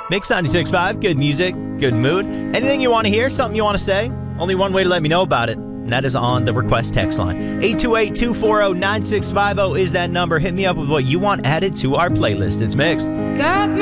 Mix 96.5, good music, good mood. Anything you want to hear, something you want to say, only one way to let me know about it, and that is on the request text line. 828-240-9650 is that number. Hit me up with what you want added to our playlist. It's Mix. Got